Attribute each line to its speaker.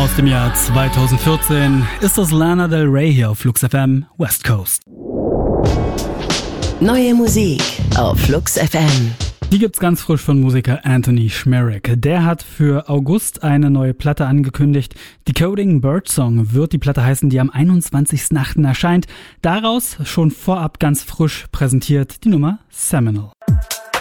Speaker 1: Aus dem Jahr 2014 ist das Lana Del Rey hier auf Flux FM West Coast.
Speaker 2: Neue Musik auf Flux FM.
Speaker 1: Die gibt's ganz frisch von Musiker Anthony Schmerek. Der hat für August eine neue Platte angekündigt. Decoding Birdsong wird die Platte heißen, die am 21.08. erscheint. Daraus schon vorab ganz frisch präsentiert die Nummer Seminal.